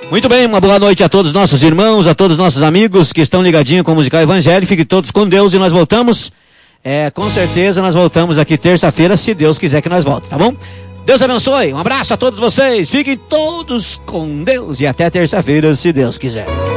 Muito bem, uma boa noite a todos os nossos irmãos, a todos os nossos amigos que estão ligadinhos com o Musical Evangelho. Fiquem todos com Deus e nós voltamos. Com certeza nós voltamos aqui terça-feira, se Deus quiser que nós voltemos, tá bom? Deus abençoe, um abraço a todos vocês. Fiquem todos com Deus e até terça-feira, se Deus quiser.